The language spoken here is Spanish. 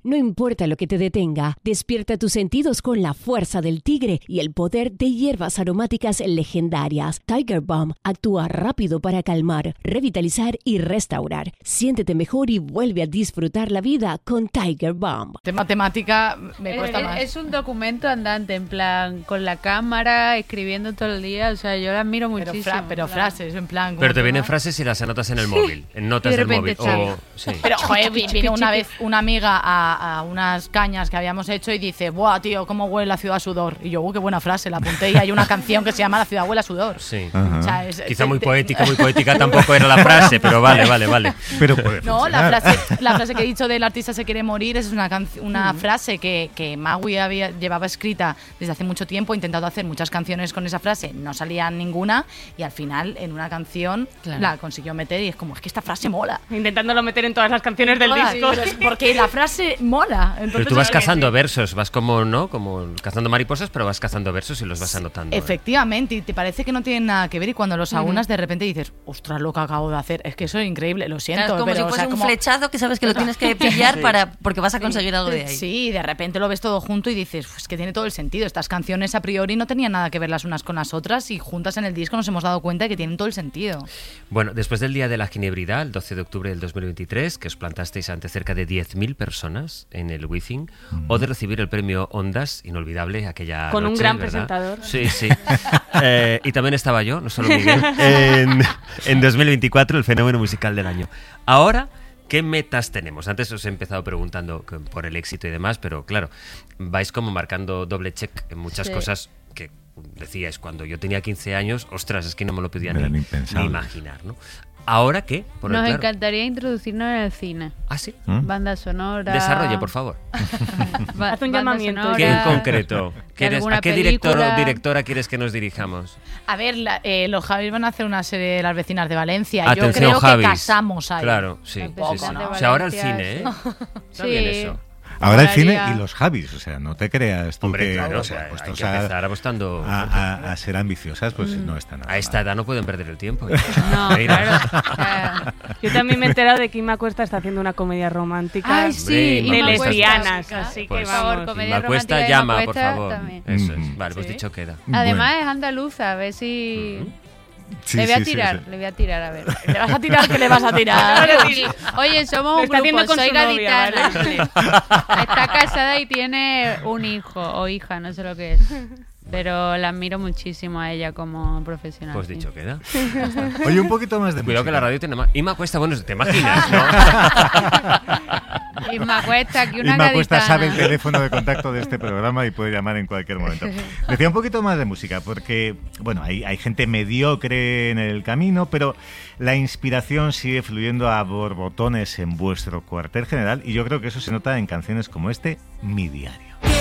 No importa lo que te detenga, despierta tus sentidos con la fuerza del tigre y el poder de hierbas aromáticas legendarias. Tiger Balm actúa rápido para calmar, revitalizar y restaurar. Siéntete mejor y vuelve a disfrutar la vida con Tiger Balm. Matemática me cuesta más. Es un documento andante, en plan, con la cámara, escribiendo todo el día. O sea, yo la admiro muchísimo. Pero frases, en plan... Pero te vienen frases y las anotas en el móvil, en notas del móvil. Sí. Pero, joder, vino una vez una amiga a unas cañas que habíamos hecho y dice, ¡buah, tío, cómo huele la ciudad a sudor! Y yo, qué buena frase, la apunté y hay una canción que se llama La ciudad huele a sudor. Sí. O sea, quizá muy poética tampoco era la frase, pero vale. Pero puede no, funcionar. la frase que he dicho del artista se quiere morir es una frase que Maui llevaba escrita desde hace mucho tiempo, ha intentado hacer muchas canciones con esa frase, no salía ninguna y al final en una canción la consiguió meter y es como, es que esta frase mola. Intentándolo meter en todas las canciones del disco. Sí, porque la frase mola. Entonces, pero tú vas cazando versos, vas como cazando mariposas, pero vas cazando versos y los vas anotando. Efectivamente, y te parece que no tienen nada que ver y cuando los aunas de repente dices, ostras, lo que acabo de hacer, es que eso es increíble, lo siento. Claro, es como pero, si fuese un flechazo que sabes que lo tienes que pillar porque vas a conseguir algo de ahí. Sí, de repente lo ves todo junto y dices, pues que tiene todo el sentido. Estas canciones a priori no tenían nada que ver las unas con las otras y juntas en el disco nos hemos dado cuenta de que tienen todo el sentido. Bueno, después del Día de la Ginebridad, el 12 de octubre del 2023, que os plantasteis ante cerca de 10.000 personas en el Wizzing, o de recibir el premio Ondas, inolvidable aquella con noche, un gran ¿verdad? presentador. Sí. Y también estaba yo, no solo Miguel, en 2024, el fenómeno musical del año. Ahora, ¿qué metas tenemos? Antes os he empezado preguntando por el éxito y demás, pero claro, vais como marcando doble check en muchas cosas que decíais cuando yo tenía 15 años, ostras, es que no me lo podía ni imaginar, ¿no? ¿Ahora qué? Nos encantaría introducirnos en el cine. ¿Ah, sí? Banda sonora. Desarrolle, por favor. Haz un llamamiento. ¿Qué en concreto? ¿A qué director o directora quieres que nos dirijamos? A ver, los Javis van a hacer una serie de Las vecinas de Valencia. Atención, yo creo Javis. que casamos ahí. Claro, sí. ¿no? O sea, ahora el cine, ¿eh? Está bien eso. Ahora el cine y los Javis, o sea, no te creas tú. Hombre, que claro, o sea, hay que empezar apostando a ser ambiciosas, pues no está nada a esta mal. edad no pueden perder el tiempo. No, claro. Yo también me he enterado de que Inma Cuesta está haciendo una comedia romántica. Ay, sí, Hombre, de Inma Cuesta. lesbianas, así que Pues, vamos. por comedia Inma Cuesta romántica, llama, Inma por Cuesta favor. también. Eso es. Vale, pues dicho queda. Además es andaluza, a ver si... Sí, le voy a sí, tirar, sí. le voy a tirar, a ver. ¿Le vas a tirar? ¿Qué le vas a tirar? Oye, somos Lo un está haciendo grupo, con soy su novia, gaditana. Está casada y tiene un hijo o hija, no sé lo que es. Pero la admiro muchísimo a ella como profesional. Pues sí. dicho queda. Oye, un poquito más de Cuidado que música. la radio tiene más. Inma Cuesta, bueno, te imaginas, ¿no? Inma Cuesta, que una Inma Cuesta gaditana. sabe el teléfono de contacto de este programa y puede llamar en cualquier momento. Decía un poquito más de música, porque, bueno, hay gente mediocre en el camino, pero la inspiración sigue fluyendo a borbotones en vuestro cuartel general y yo creo que eso se nota en canciones como Mi Diario.